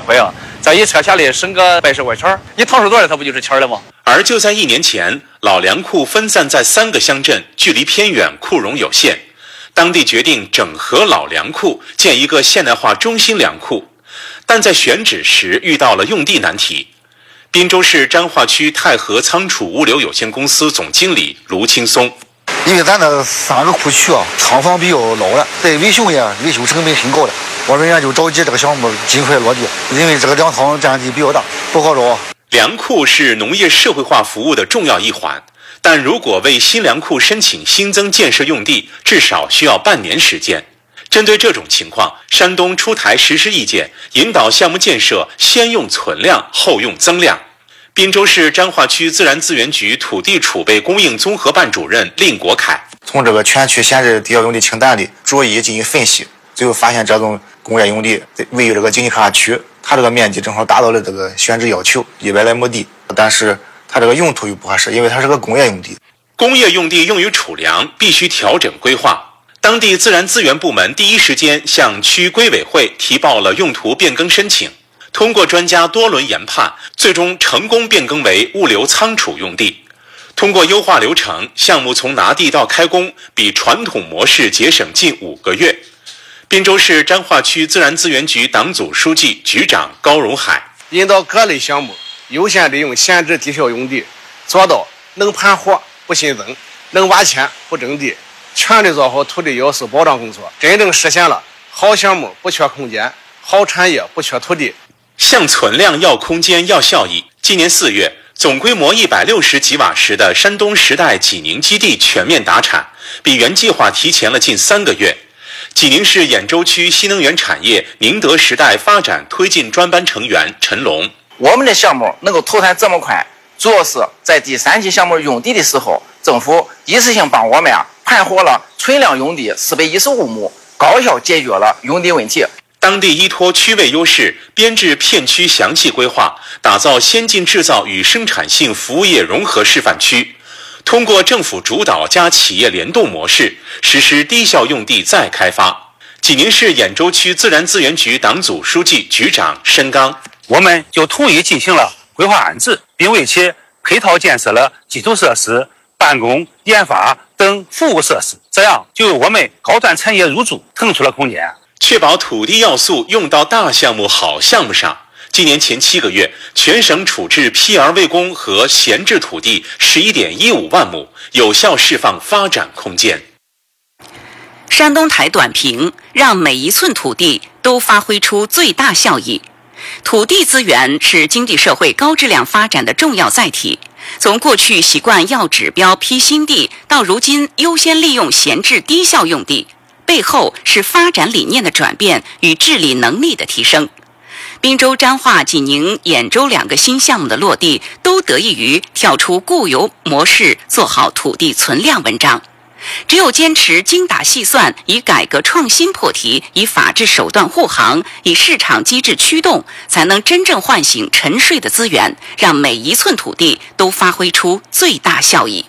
回啊，再一扯下来省个100-10块钱，一掏出多少，它不就是钱了吗？ 而就在1年前，老粮库分散在3个乡镇，距离偏远，库容有限。当地决定整合老粮库，建一个现代化中心粮库，但在选址时遇到了用地难题。滨州市彰化区太和仓储物流有限公司总经理卢青松： 因为咱那3个库区啊，厂房比较老了，在维修成本很高的，我们就着急这个项目尽快落地，因为这个粮仓占地比较大，不好找。 粮库是农业社会化服务的重要一环，但如果为新粮库申请新增建设用地，至少需要半年时间。针对这种情况，山东出台实施意见，引导项目建设先用存量，后用增量。滨州市彰化区自然资源局土地储备供应综合办主任令国凯： 从这个全区闲置地效用地清单里逐一进行分析，最后发现这种工业用地位于这个经济开发区，它这个面积正好达到了这个选址要求100来亩地，但是它这个用途又不合适，因为它是个工业用地。 工业用地用于储粮，必须调整规划。当地自然资源部门第一时间向区规委会提报了用途变更申请，通过专家多轮研判，最终成功变更为物流仓储用地。通过优化流程，项目从拿地到开工比传统模式节省近5个月。滨州市彰化区自然资源局党组书记、局长高荣海： 引导各类项目优先利用闲置地效用地，做到能盘活不新增，能挖迁不征地，全力做好土地要素保障工作，真正实现了好项目不缺空间，好产业不缺土地。 向存量要空间要效益。今年4月，总规模160吉瓦时的山东时代济宁基地全面达产，比原计划提前了近3个月。济宁市兖州区新能源产业宁德时代发展推进专班成员陈龙： 我们的项目能够投产这么快，主要是在第3期项目用地的时候，政府一次性帮我们盘活了存量用地415亩，高效解决了用地问题。 当地依托区位优势，编制片区详细规划，打造先进制造与生产性服务业融合示范区。通过政府主导加企业联动模式，实施低效用地再开发。济宁市兖州区自然资源局党组书记、局长申刚： 我们就统一进行了规划安置，并为其配套建设了基础设施、办公、研发等服务设施，这样就为我们高端产业入驻腾出了空间。 确保土地要素用到大项目、好项目上。今年前7个月，全省处置批而未供和闲置土地11.15万亩，有效释放发展空间。 山东台短评让每一寸土地都发挥出最大效益。土地资源是经济社会高质量发展的重要载体。从过去习惯要指标批新地，到如今优先利用闲置低效用地，背后是发展理念的转变与治理能力的提升。滨州、彰化、济宁、兖州2个新项目的落地，都得益于跳出固有模式，做好土地存量文章。只有坚持精打细算，以改革创新破题，以法治手段护航，以市场机制驱动，才能真正唤醒沉睡的资源，让每一寸土地都发挥出最大效益。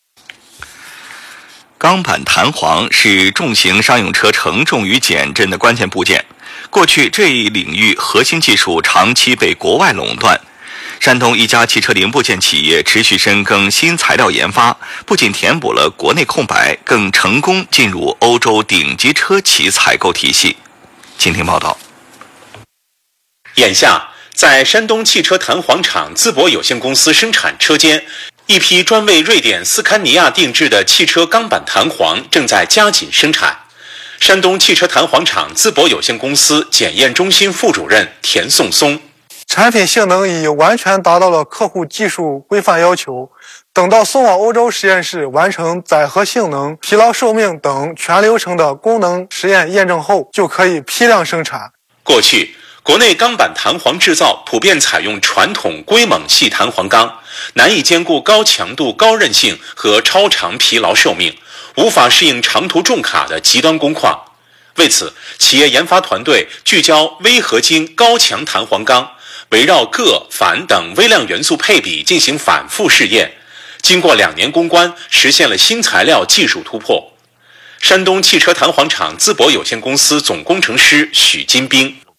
钢板弹簧是重型商用车承重与减震的关键部件。过去这一领域核心技术长期被国外垄断，山东一家汽车零部件企业持续深耕新材料研发，不仅填补了国内空白，更成功进入欧洲顶级车企采购体系。请听报道。 眼下，在山东汽车弹簧厂淄博有限公司生产车间，一批专为瑞典斯堪尼亚定制的汽车钢板弹簧正在加紧生产。山东汽车弹簧厂淄博有限公司检验中心副主任田颂松： 产品性能已完全达到了客户技术规范要求，等到送往欧洲实验室完成载荷性能、疲劳寿命等全流程的功能实验验证后，就可以批量生产。 过去，国内钢板弹簧制造普遍采用传统硅锰系弹簧钢，难以兼顾高强度、高韧性和超长疲劳寿命，无法适应长途重卡的极端工况。为此，企业研发团队聚焦微合金高强弹簧钢，围绕铬、钒等微量元素配比进行反复试验，经过2年攻关，实现了新材料技术突破。山东汽车弹簧厂淄博有限公司总工程师许金兵：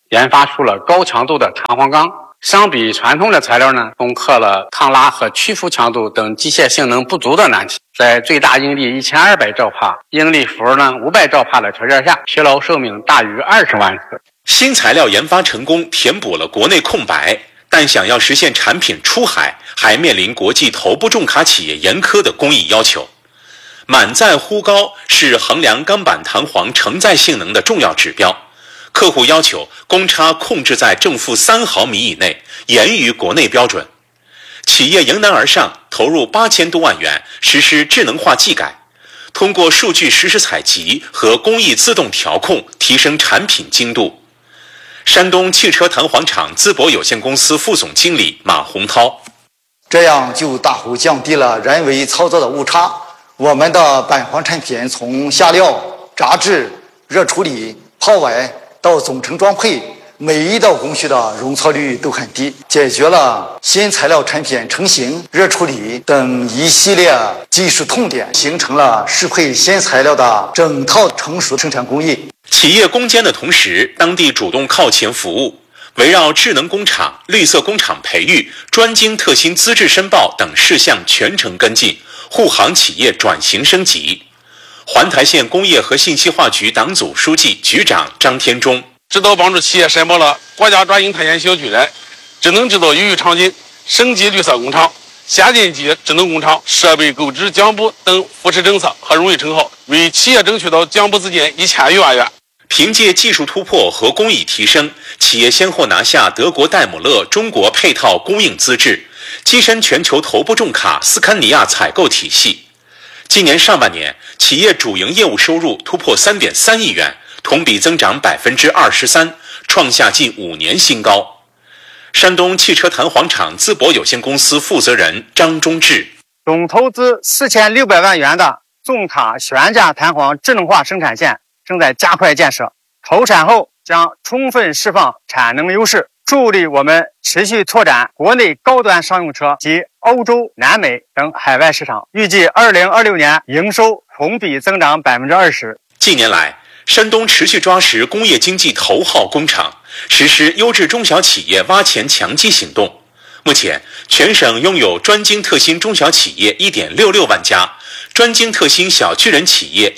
研发出了高强度的弹簧钢。相比传统的材料呢，攻克了抗拉和屈服强度等机械性能不足的难题。在最大应力1200兆帕、应力伏呢500兆帕的条件下，疲劳寿命大于20万次。 新材料研发成功，填补了国内空白，但想要实现产品出海，还面临国际头部重卡企业严苛的工艺要求。满载忽高是衡量钢板弹簧承载性能的重要指标。客户要求公差控制在正负3毫米以内，严于国内标准。企业迎难而上，投入8000多万元实施智能化技改，通过数据实时采集和工艺自动调控，提升产品精度。山东汽车弹簧厂淄博有限公司副总经理马洪涛： 这样就大幅降低了人为操作的误差。我们的板簧产品从下料、炸制、热处理、抛崴到总成装配，每一道工序的容错率都很低，解决了新材料产品成型、热处理等一系列技术痛点，形成了适配新材料的整套成熟生产工艺。 企业攻坚的同时，当地主动靠前服务，围绕智能工厂、绿色工厂培育、专精特新资质申报等事项全程跟进，护航企业转型升级。环台县工业和信息化局党组书记、局长张天忠指导帮助企业申报了国家专营特选小巨人、智能制造有序场景、升级绿色工厂、先进级智能工厂、设备购置奖补等扶持政策和荣誉称号，为企业争取到奖补资金1000余万元。 凭借技术突破和工艺提升，企业先后拿下德国戴姆勒中国配套供应资质，跻身全球头部重卡斯堪尼亚采购体系。今年上半年，企业主营业务收入突破3.3亿元，同比增长23%，创下近5年新高。山东汽车弹簧厂淄博有限公司负责人张忠志： 总投资4600万元的重卡悬架弹簧智能化生产线正在加快建设，投产后将充分释放产能优势，助力我们持续拓展国内高端商用车及欧洲、南美等海外市场。预计2026年营收同比增长20%。 近年来，山东持续抓实工业经济头号工厂，实施优质中小企业挖潜强基行动。目前，全省拥有专精特新中小企业1.66万家，专精特新小巨人企业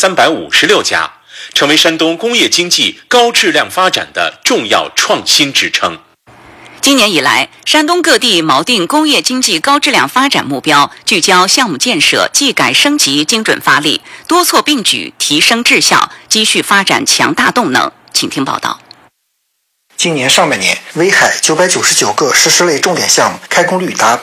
1356家，成为山东工业经济高质量发展的重要创新支撑。 今年以来，山东各地锚定工业经济高质量发展目标，聚焦项目建设、技改升级精准发力，多措并举提升质效，积蓄发展强大动能。请听报道。 今年上半年，威海999个实施类重点项目开工率达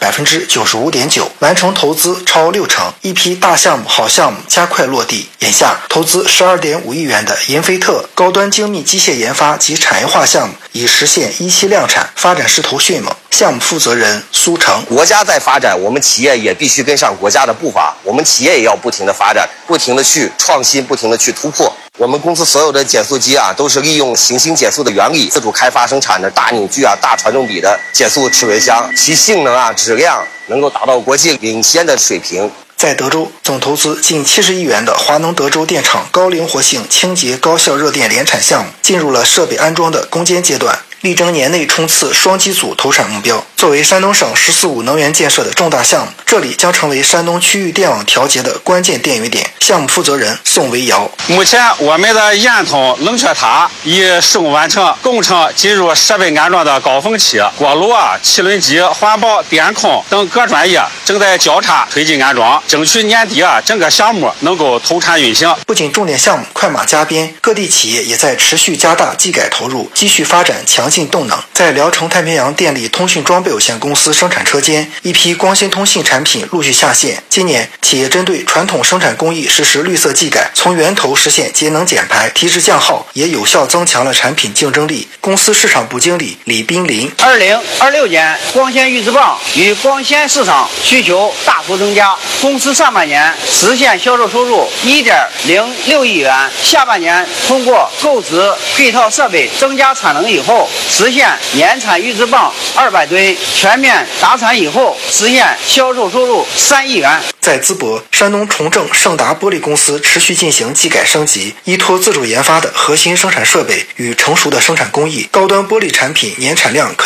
95.9%，完成投资超60%，一批大项目、好项目加快落地。眼下，投资12.5亿元的银飞特高端精密机械研发及产业化项目已实现一期量产，发展势头迅猛。项目负责人苏成： 国家在发展，我们企业也必须跟上国家的步伐，我们企业也要不停的发展，不停的去创新，不停的去突破。我们公司所有的减速机都是利用行星减速的原理，自主开发生产的大扭矩大传动比的减速齿轮箱，其性能质量能够达到国际领先的水平。 在德州，总投资近70亿元的华能德州电厂高灵活性清洁高效热电联产项目进入了设备安装的攻坚阶段，力争年内冲刺双机组投产目标。作为山东省“十四五”能源建设的重大项目，这里将成为山东区域电网调节的关键电源点。项目负责人宋维尧： 目前我们的烟筒冷却塔已施工完成，工程进入设备安装的高峰期，锅炉、汽轮机、环保、电控等各专业正在交叉推进安装，争取年底整个项目能够投产运行。 不仅重点项目快马加鞭，各地企业也在持续加大技改投入，继续发展强劲动能。在聊城太平洋电力通讯装备有限公司生产车间，一批光纤通信产品陆续下线。今年，企业针对传统生产工艺实施绿色技改，从源头实现节能减排、提质降耗，也有效增强了产品竞争力。公司市场部经理李斌林 ：2026年，光纤预制棒与光纤市场需求大幅增加，公司上半年实现销售收入1.06亿元，下半年通过购置配套设备增加产能以后， 实现年产预制棒200吨，全面达产以后，实现销售收入3亿元。 在淄博，山东重正盛达玻璃公司持续进行技改升级，依托自主研发的核心生产设备与成熟的生产工艺，高端玻璃产品年产量可